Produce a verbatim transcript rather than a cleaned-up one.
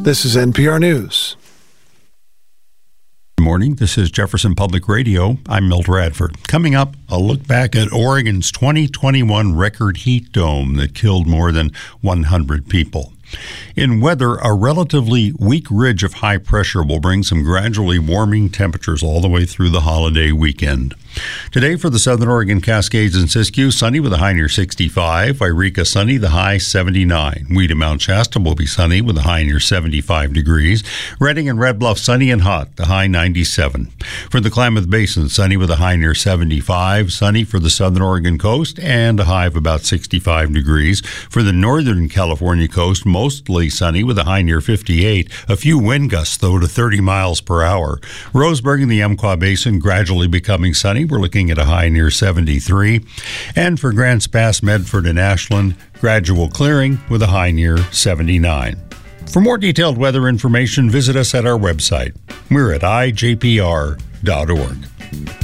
This is N P R News. Good morning. This is Jefferson Public Radio. I'm Milt Radford. Coming up, a look back at Oregon's twenty twenty-one record heat dome that killed more than one hundred people. In weather, a relatively weak ridge of high pressure will bring some gradually warming temperatures all the way through the holiday weekend. Today for the Southern Oregon Cascades and Siskiyou, sunny with a high near sixty-five. Yreka sunny, the high seventy-nine. Weeda Mount Shasta will be sunny with a high near seventy-five degrees. Redding and Red Bluff sunny and hot, the high ninety-seven. For the Klamath Basin, sunny with a high near seventy-five. Sunny for the Southern Oregon coast and a high of about sixty-five degrees. For the Northern California coast, mostly sunny with a high near fifty-eight. A few wind gusts, though, to thirty miles per hour. Roseburg and the Umpqua Basin gradually becoming sunny. We're looking at a high near seventy-three. And for Grants Pass, Medford, and Ashland, gradual clearing with a high near seventy-nine. For more detailed weather information, visit us at our website. We're at I J P R dot org.